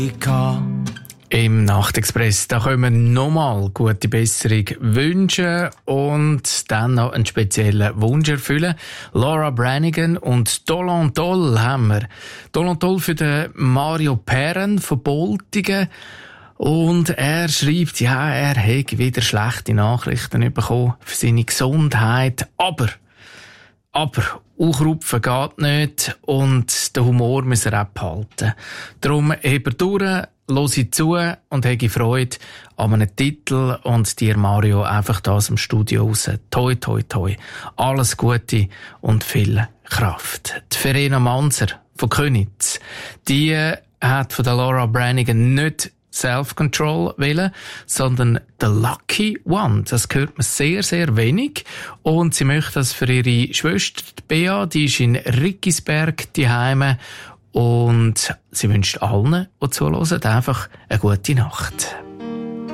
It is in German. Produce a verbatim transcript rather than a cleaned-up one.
Im Nachtexpress, da können wir nochmal gute Besserung wünschen und dann noch einen speziellen Wunsch erfüllen. Laura Branigan und Dollon Doll haben wir. Dollon Doll für den Mario Perren von Boltingen. Und er schreibt, ja, er hätte wieder schlechte Nachrichten bekommen für seine Gesundheit. Aber, aber, aufrupfen geht nicht und den Humor muss er auch behalten. Darum heb er durch, höre zu und habe Freude an einem Titel und dir, Mario, einfach da aus dem Studio raus. Toi, toi, toi. Alles Gute und viel Kraft. Die Verena Manser von Könitz, die hat von der Laura Branigan nicht Self-Control wählen, sondern The Lucky One. Das hört man sehr, sehr wenig. Und sie möchte das für ihre Schwester, die Bea, die ist in Rickisberg daheim. Und sie wünscht allen, die zuhören, einfach eine gute Nacht.